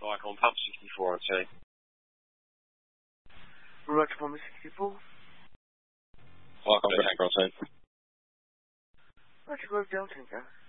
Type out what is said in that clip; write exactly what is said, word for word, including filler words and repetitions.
Mike on pump sixty-four on scene. Roger, pump sixty-four. Mike on Tanker on scene. Roger, Grove Delta, Tanker.